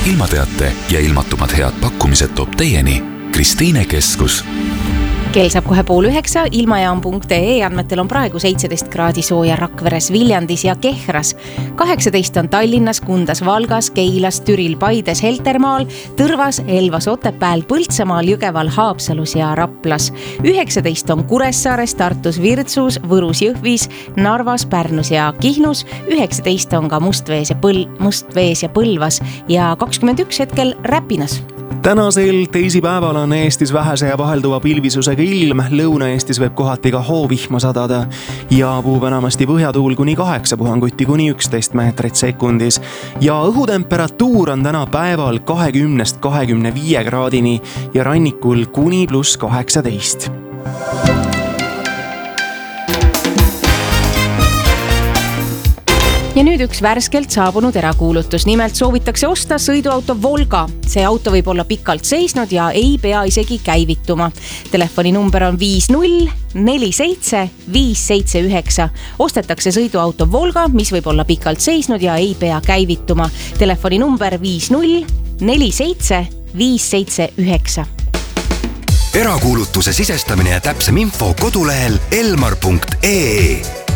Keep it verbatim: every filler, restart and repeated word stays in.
ilmateate ja ilmatumad head pakkumised toob teieni Kristiine Keskus. Kell saab kohe pool üheksa, ilmajaam punkt ee andmetel on praegu seitseteist kraadi sooja Rakveres, Viljandis ja Kehras. kaheksateist on Tallinnas, Kundas, Valgas, Keilas, Türil, Paides, Heltermaal, Tõrvas, Elvas, Otepääl, Põltsamaal, Jõgeval, Haapsalus ja Raplas. üheksateist on Kuressaares, Tartus, Virtsus, Võrus, Jõhvis, Narvas, Pärnus ja Kihnus. üheksateist on ka Mustvees ja, Põl- Mustvees ja Põlvas ja kakskümmend üks hetkel Räpinas. Tänasel teisipäeval on Eestis vähese ja vahelduva pilvisusega ilm, Lõuna-Eestis võib kohati ka hoovihma sadada ja puhub enamasti põhjatuul kuni kaheksa puhanguti kuni üksteist meetrit sekundis ja õhutemperatuur on täna päeval kahekümnest kahekümne viie kraadini ja rannikul kuni pluss kaheksateist. Ja nüüd üks värskelt saabunud erakuulutus. Nimelt soovitakse osta sõiduauto Volga. See auto võib olla pikalt seisnud ja ei pea isegi käivituma. Telefoninumber on viis null neli seitse viis seitse üheksa. Ostetakse sõiduauto Volga, mis võib olla pikalt seisnud ja ei pea käivituma. Telefoninumber viis null neli seitse viis seitse üheksa. Erakuulutuse sisestamine ja täpsem info kodulehel elmar punkt ee.